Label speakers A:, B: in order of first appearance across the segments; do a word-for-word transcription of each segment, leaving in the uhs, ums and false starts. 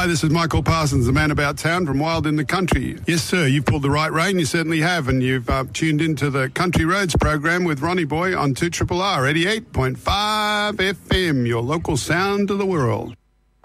A: Hi, this is Michael Parsons, the man about town from Wild in the Country. Yes, sir, you've pulled the right rein, you certainly have, and you've uh, tuned into the Country Roads program with Ronnie Boy on two R R R eighty-eight point five F M, your local sound to the world.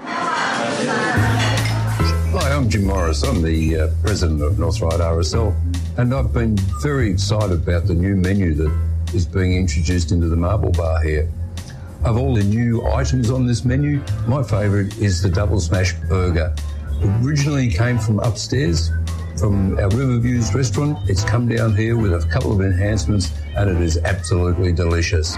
B: Hi, I'm Jim Morris. I'm the uh, president of North Ryde R S L, and I've been very excited about the new menu that is being introduced into the Marble Bar here. Of all the new items on this menu, my favourite is the Double Smash Burger. Originally came from upstairs, from our Riverviews restaurant. It's come down here with a couple of enhancements, and it is absolutely delicious.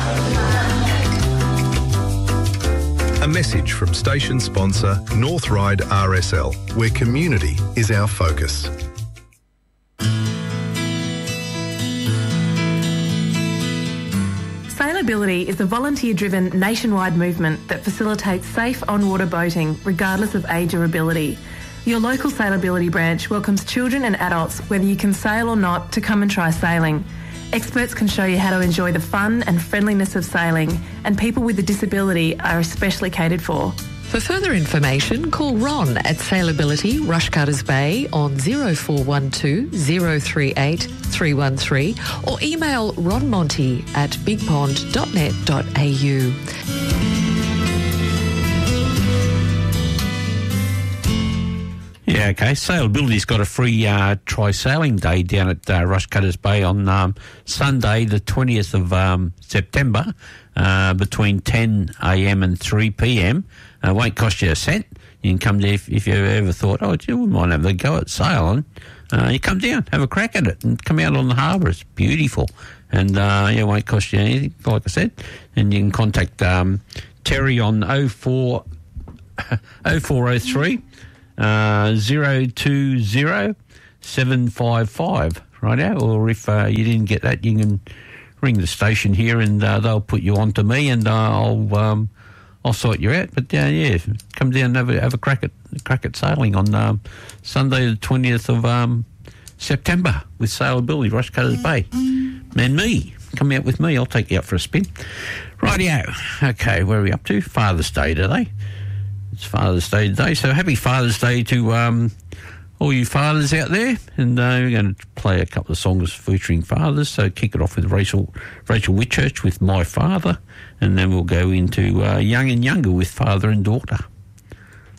C: A message from station sponsor North Ryde R S L, where community is our focus.
D: Sailability is a volunteer-driven nationwide movement that facilitates safe on-water boating regardless of age or ability. Your local Sailability branch welcomes children and adults, whether you can sail or not, to come and try sailing. Experts can show you how to enjoy the fun and friendliness of sailing, and people with a disability are especially catered for.
E: For further information, call Ron at Sailability Rushcutters Bay on zero four one two, zero three eight, three one three or email ronmonty at bigpond dot net dot a u.
F: Yeah, okay. Sailability's got a free uh, tri-sailing day down at uh, Rushcutters Bay on um, Sunday, the twentieth of um, September, uh, between ten a m and three p m. Uh, won't cost you a cent. You can come there if, if you ever thought, oh, gee, we might have a go at sailing. Uh, you come down, have a crack at it, and come out on the harbour. It's beautiful. And uh, yeah, it won't cost you anything, like I said. And you can contact um, Terry on oh four oh three Uh, zero two zero seven five five, right out. Or if uh, you didn't get that, you can ring the station here, and uh, they'll put you on to me, and uh, I'll um, I'll sort you out. But uh, yeah, come down and have a, have a crack at crack at sailing on um, Sunday the twentieth of um, September with Sailability Rushcutters Bay. And me, come out with me. I'll take you out for a spin. Rightio. Okay, where are we up to? Father's Day today. It's Father's Day today, so happy Father's Day to um, all you fathers out there. And uh, we're going to play a couple of songs featuring fathers. So kick it off with Rachel Rachel Whitchurch with My Father, and then we'll go into uh, Young and Younger with Father and Daughter.